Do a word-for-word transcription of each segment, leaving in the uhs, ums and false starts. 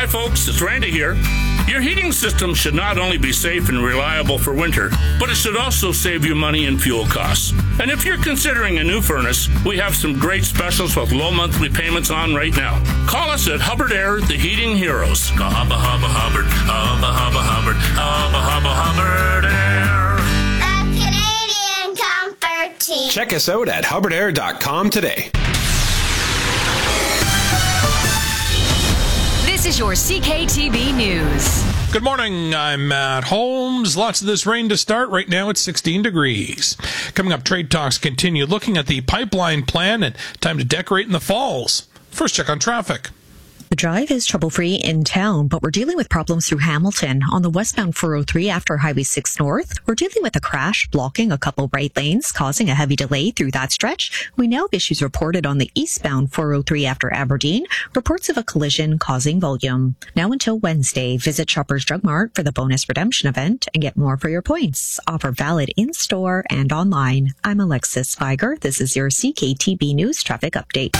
folks, it's Randy here. Your heating system should not only be safe and reliable for winter, but it should also save you money and fuel costs. And if you're considering a new furnace, we have some great specials with low monthly payments on right now. Call us at Hubbard Air, the heating heroes. Hubba, hubba, Hubbard, hubba, hubba, Hubbard, hubba, hubba, Hubbard Air. The Canadian Comfort Team. Check us out at hubbard air dot com today. This is your C K T V News. Good morning, I'm Matt Holmes. Lots of this rain to start. Right now it's sixteen degrees. Coming up, trade talks continue looking at the pipeline plan and time to decorate in the falls. First check on traffic. The drive is trouble-free in town, but we're dealing with problems through Hamilton. On the westbound four oh three after Highway six North, we're dealing with a crash blocking a couple right lanes, causing a heavy delay through that stretch. We now have issues reported on the eastbound four oh three after Aberdeen, reports of a collision causing volume. Now until Wednesday, visit Shoppers Drug Mart for the bonus redemption event and get more for your points. Offer valid in-store and online. I'm Alexis Spiger. This is your C K T V News Traffic Update.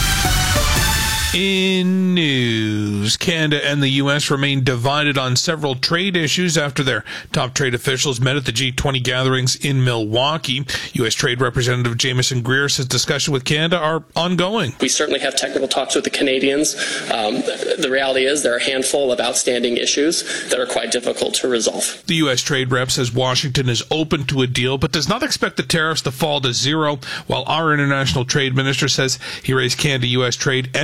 In news, Canada and the U S remain divided on several trade issues after their top trade officials met at the G twenty gatherings in Milwaukee. U S Trade Representative Jameson Greer says discussions with Canada are ongoing. We certainly have technical talks with the Canadians. Um, the reality is there are a handful of outstanding issues that are quite difficult to resolve. The U S Trade Rep says Washington is open to a deal, but does not expect the tariffs to fall to zero, while our international trade minister says he raised Canada-U S trade